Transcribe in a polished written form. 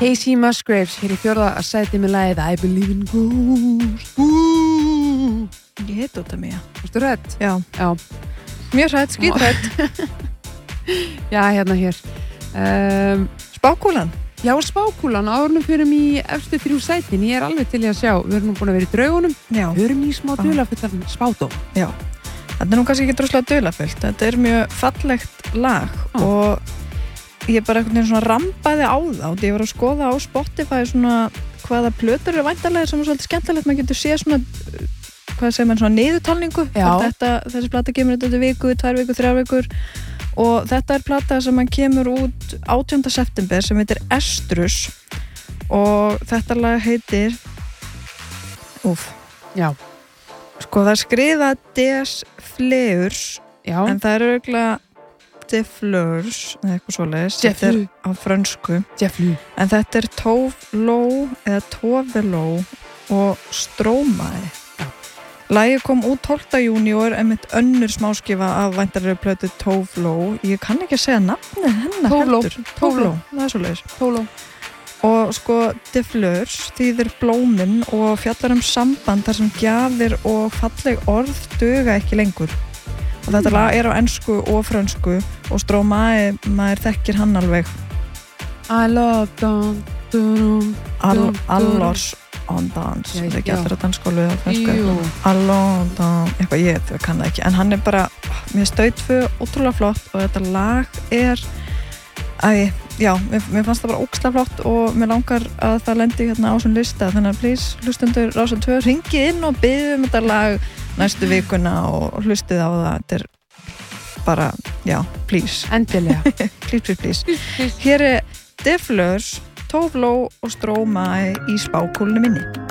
Casey Musgraves hér í 4. sæti með lagið I Believe in Ghosts. Ég heit út af mig. Varstu hrædd? Já. Já. Mjög hrædd, skítrædd. Já, hérna hér. Spákúlan. Já, spákúlan. Árunum fyrir í efstu 3 sætin. Ég alveg til að sjá. Við erum nú búin að vera í draugunum. Já. Við erum í smá dularfullan spádóm. Já. Þetta nú kannski ekki droslega dularfullt. Þetta mjög fallegt lag og ég bara einhvern veginn svona rambaði á það. Ég var að skoða á Spotify svona hvaða plötur eru væntanlega sem er svolítið skemmtilegt. Man getur séð svona hvað segir mann svona niðurtalningu. Þessi plata kemur þetta viku, 2 vikur, 3 vikur og þetta plata sem hann kemur út 18. september sem heitir Estrus og þetta lag heitir Já. Sko það skrifa Des Fleurs en það örugglega De Fleurs eða eitthvað svoleiðis. Þetta á frönsku en þetta Tovlo eða Tovelo og Stromae. Lagið kom út 12. júní og einmitt önnur smáskifa af væntanlegri plötu Tovlo. Ég kann ekki að segja nafnið hennar heldur. Tovlo, það svoleiðis. Tovlo. Og sko De Fleurs þýðir blómin og fjallar samband þar sem gjafir og falleg orð duga ekki lengur. Og þetta lag á ensku og frönsku og Stromae, maður þekkir hann alveg. I love Allors on dance. Það ekki allir að danskólu á fransku. Allons dans. Eitthvað ég kann það ekki. En hann bara, mér stautfu ótrúlega flott og þetta lag mér fannst það bara ógeðslega flott og mér langar að það lendi hérna á þessum lista. Þannig að please, hlustendur Rás 2, hringið inn og biðjum þetta lag næstu vikuna og hlustið á það. Þetta bara, please. Endilega. please. Hér De Fleurs, Tovlo og Stromae í spákúlunni minni.